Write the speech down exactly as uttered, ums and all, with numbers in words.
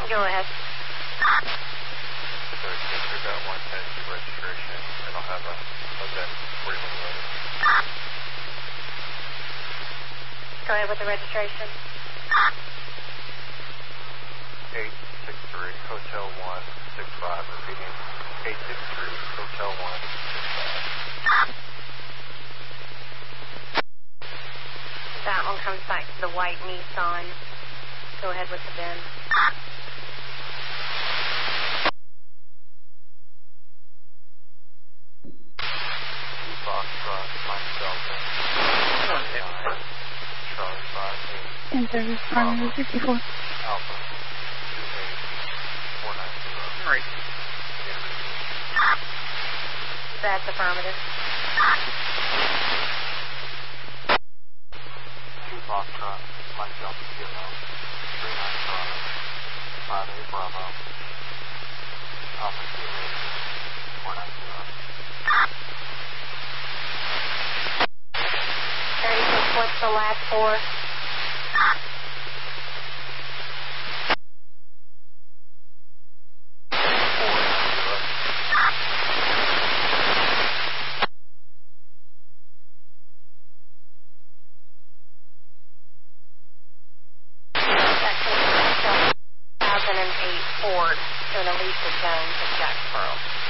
Go ahead. So disregard that one ten two registration, and I'll have a event for you when you're ready. Go ahead with the registration. eight six three Hotel one six five. Repeating, eight six three Hotel one six five. That one comes back to the white Nissan. Go ahead with the V I N. Foxtrot, Mike Delta, Charlie five eight. In service, Army sixty-four. Alpha two eight four nine zero. Right. That's affirmative. Two Foxtrot, Mike Delta Kilo, three nine Bravo, five eight Bravo, Alpha two eight four nine zero. thirty-six, what's the last four? That's a two thousand eight Ford, to an Elisa Jones of Jacksboro.